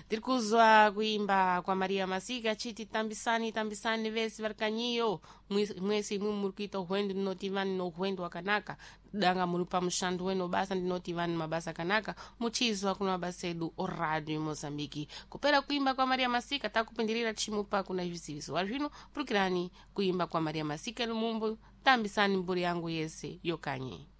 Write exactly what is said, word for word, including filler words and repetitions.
Tirikuzwa kuimba kwa Maria Masika chiti tambisani tambisani vesi varkanyiyo mwesi mwi murikito huendu notivani no huendu wakanaka danga murupa mshandu weno basa notivani mabasa kanaka muchizwa kuna mabasedu o radio Mozambiki kupera kuimba kwa Maria Masika takupendirira chimupa kuna visiviso wajino prukirani kuimba kwa Maria Masika lumumbu tambisani mburi yangu yese yokanye.